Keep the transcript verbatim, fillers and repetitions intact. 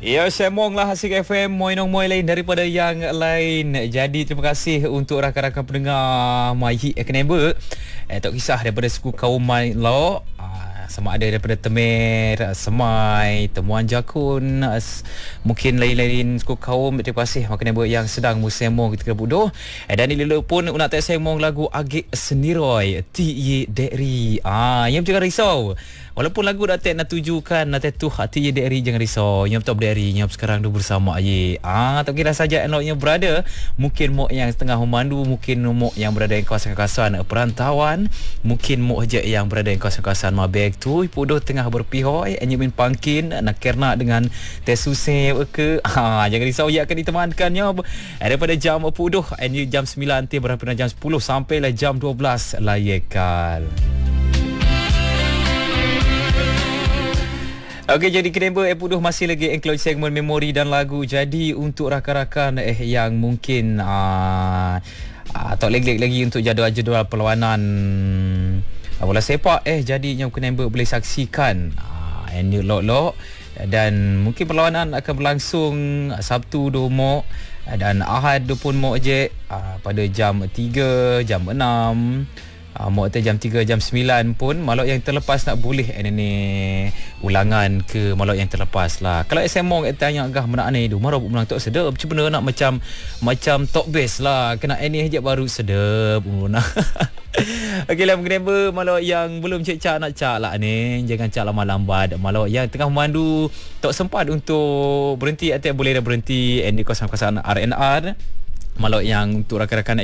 Ya, semong lah Asik F M, moinong moi lain daripada yang lain. Jadi terima kasih untuk rakan-rakan pendengar My Hit Ekenember. Eh, tak kisah daripada suku kaum Mai Lo, sama ada daripada Temer, Semai, Temuan Jakun, mungkin lain-lain suku kaum. Terima kasih makan neighbor yang sedang musemong ketika bodoh. Eh, dan ini pun nak tak semong lagu Agik Seniroy T Y Dekri. Ah, yang jangan risau. Walaupun lagu dah tak nak tujukan nak tu hati ye Dekri, jangan risau. Yang top Dekri yang sekarang tu bersama ye. Ah, tak kira saja anaknya berada. Mungkin mok yang setengah memandu, mungkin mok yang berada di kawasan-kawasan perantauan, mungkin mok je yang berada di kawasan-kawasan Mabek tu ipudoh tengah berpihoi anyemin pangkin nak kerna dengan tesuse ke. Ha, jangan risau, ia akan ditemankannya daripada jam pudoh ini jam sembilan nanti berapa jam sepuluh sampai lah jam dua belas layakal. Okey, jadi Kenember Epuduh masih lagi include segmen memori dan lagu. Jadi untuk rakan-rakan eh yang mungkin uh, uh, tak leg-leg lagi untuk jadual-jadual perlawanan bola sepak, eh jadi yang Kenember boleh saksikan uh, and lok-lok, dan mungkin perlawanan akan berlangsung Sabtu dua mok dan Ahad dua pun mok je uh, pada jam tiga, jam enam. Uh, Mok jam tiga, jam sembilan pun. Malok yang terlepas nak boleh ini ni ulangan ke malok yang terlepas lah. Kalau S M Mong tanya agak menak ni, marah menang tak sedap. Cuba nak macam macam top base lah. Kena ini aja baru sedap. Okey lah Kenember, malok yang belum cek-cak nak cak lah ni, jangan cak lambat-lambat. Malok yang tengah memandu tak sempat untuk berhenti atau boleh dah berhenti and di kawasan-kawasan R and R. Malok yang untuk rakan-rakan